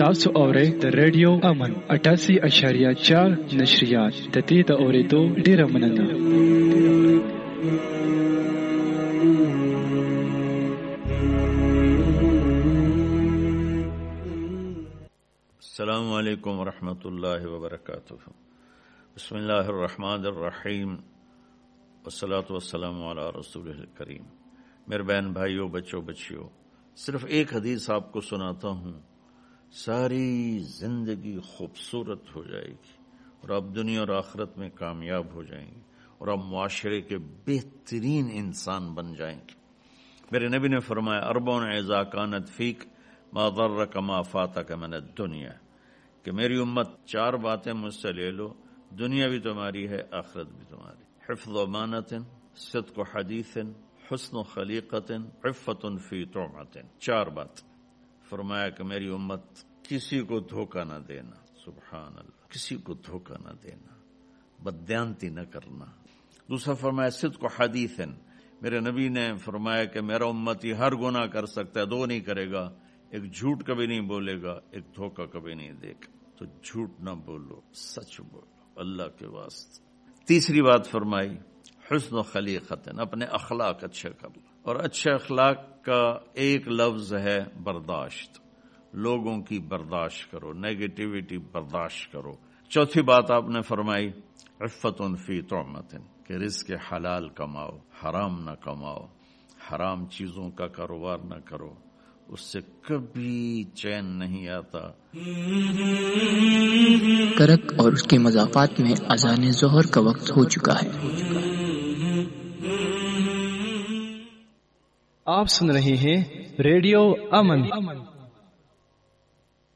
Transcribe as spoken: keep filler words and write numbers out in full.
تاسو اورئ د ریډیو امن اٹاسی اشاریه چار نشریات د دې د اورېدو ډیره مننه. السلام علیکم ورحمۃ اللہ وبرکاتہ. بسم اللہ الرحمن الرحیم والصلاة والسلام علی رسول الکریم. میرے بہن بھائیوں، بچوں بچیوں، صرف ایک حدیث آپ کو سناتا ہوں، ساری زندگی خوبصورت ہو جائے گی اور آپ دنیا اور آخرت میں کامیاب ہو جائیں گے اور آپ معاشرے کے بہترین انسان بن جائیں گے. میرے نبی نے فرمایا اربعٌ اذا كانت فيك ما ضرك ما فاتك من الدنيا، کہ میری امت چار باتیں مجھ سے لے لو، دنیا بھی تمہاری ہے، آخرت بھی تمہاری. حفظ امانت، صدق حدیث، حسن خلیقت، عفت فی طعمت. چار بات فرمایا کہ میری امت کسی کو دھوکہ نہ دینا، سبحان اللہ، کسی کو دھوکہ نہ دینا، بددیانتی نہ کرنا. دوسرا فرمایا صدق حدیث، میرے نبی نے فرمایا کہ میرا امتی ہر گناہ کر سکتا ہے، دو نہیں کرے گا، ایک جھوٹ کبھی نہیں بولے گا، ایک دھوکہ کبھی نہیں دے گا. تو جھوٹ نہ بولو، سچ بولو اللہ کے واسطے. تیسری بات فرمائی حسن خلیقت، اپنے اخلاق اچھے کر لو، اور اچھے اخلاق کا ایک لفظ ہے برداشت. لوگوں کی برداشت کرو، نیگیٹیوٹی برداشت کرو. چوتھی بات آپ نے فرمائی عفت فی طعمت، کہ رزق حلال کماؤ، حرام نہ کماؤ، حرام چیزوں کا کاروبار نہ کرو، اس سے کبھی چین نہیں آتا. کرک اور اس کے مضافات میں اذان ظہر کا وقت ہو چکا ہے. آپ سن رہے ہیں ریڈیو امن